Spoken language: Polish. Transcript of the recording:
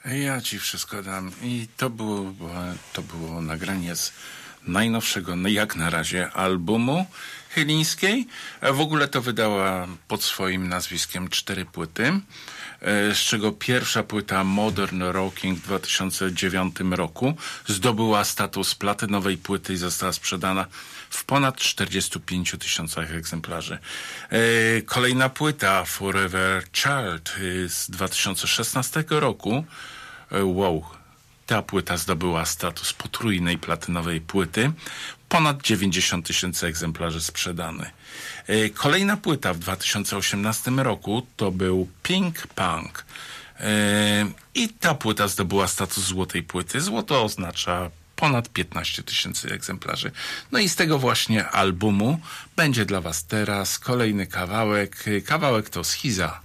Ja ci wszystko dam. I to było nagranie z najnowszego, jak na razie, albumu Chylińskiej. W ogóle to wydała pod swoim nazwiskiem 4 płyty, z czego pierwsza płyta Modern Rocking w 2009 roku zdobyła status platynowej płyty i została sprzedana w ponad 45 000 egzemplarzy. Kolejna płyta Forever Child z 2016 roku. Wow, ta płyta zdobyła status potrójnej platynowej płyty. Ponad 90 000 egzemplarzy sprzedany. Kolejna płyta w 2018 roku to był Pink Punk. I ta płyta zdobyła status złotej płyty. Złoto oznacza ponad 15 000 egzemplarzy. No i z tego właśnie albumu będzie dla was teraz kolejny kawałek. Kawałek to Schiza.